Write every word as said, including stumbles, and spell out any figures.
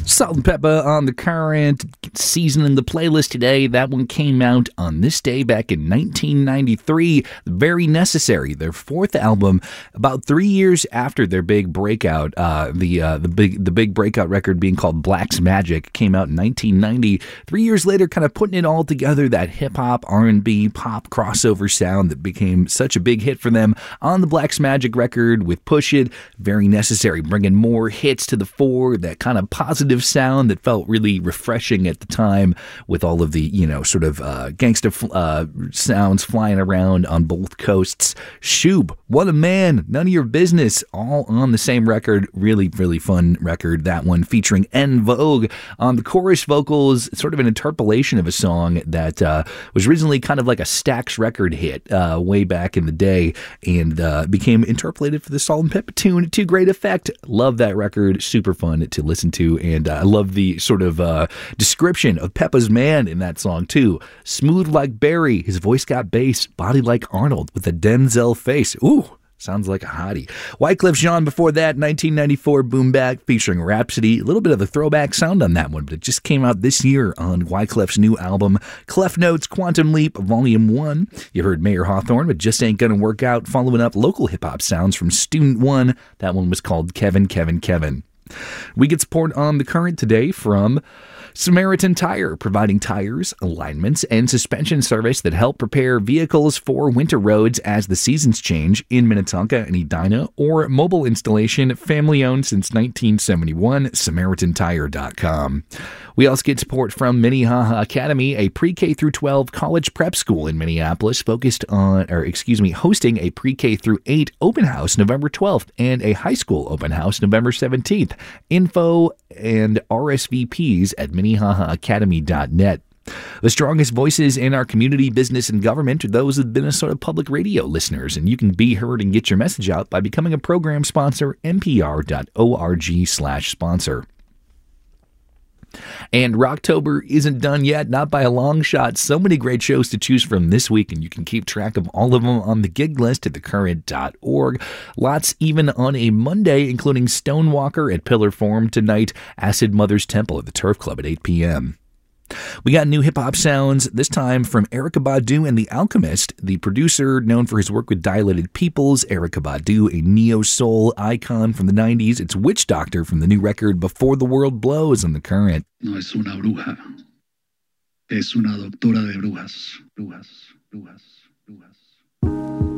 Salt and Pepper on the Current, seasoning the playlist today. That one came out on this day back in nineteen ninety-three. Very Necessary, their fourth album, about three years after their big breakout. Uh, the uh, the big the big breakout record being called Black's Magic came out in nineteen ninety. Three years later, kind of putting it all together, that hip hop, R and B, pop crossover sound that became such a big hit for them on the Black's Magic record with Push It. Very Necessary, bringing more hits to the fore, that kind of positive sound that felt really refreshing at the time with all of the, you know, sort of uh, gangsta uh, sounds flying around on both coasts. Shub, What a Man, None of Your Business, all on the same record. Really, really fun record, that one, featuring En Vogue on the chorus vocals, sort of an interpolation of a song that uh, was originally kind of like a Stax record hit uh, way back in the day and uh, became interpolated for the Salt and Pepper tune to great effect. Love that record, super fun to listen to, and uh, I love the sort of uh, description of Peppa's man in that song too. Smooth like Barry, his voice got bass, body like Arnold with a Denzel face. Ooh, sounds like a hottie. Wyclef Jean before that, nineteen ninety-four Boom Bap featuring Rhapsody. A little bit of a throwback sound on that one, but it just came out this year on Wyclef's new album, Clef Notes Quantum Leap Volume one. You heard Mayer Hawthorne, but Just Ain't Gonna Work Out, following up local hip-hop sounds from Student One. That one was called Kevin, Kevin, Kevin. We get support on the Current today from Samaritan Tire, providing tires, alignments, and suspension service that help prepare vehicles for winter roads as the seasons change in Minnetonka and Edina, or mobile installation, family-owned since nineteen seventy-one, samaritan tire dot com. We also get support from Minnehaha Academy, a pre-K through twelve college prep school in Minneapolis, focused on, or excuse me, hosting a pre-K through eight open house November twelfth and a high school open house November seventeenth. Info and R S V Ps at minnehaha academy dot net. The strongest voices in our community, business, and government are those of Minnesota Public Radio listeners, and you can be heard and get your message out by becoming a program sponsor, n p r dot org slash sponsor. And Rocktober isn't done yet, not by a long shot. So many great shows to choose from this week, and you can keep track of all of them on the gig list at the current dot org. Lots even on a Monday, including Stonewalker at Pillar Forum tonight, Acid Mother's Temple at the Turf Club at eight p.m. We got new hip-hop sounds, this time from Erykah Badu and The Alchemist, the producer known for his work with Dilated Peoples. Erykah Badu, a neo-soul icon from the nineties. It's Witch Doctor from the new record Before the World Blows on the Current. No es una bruja, es una doctora de brujas, brujas, brujas.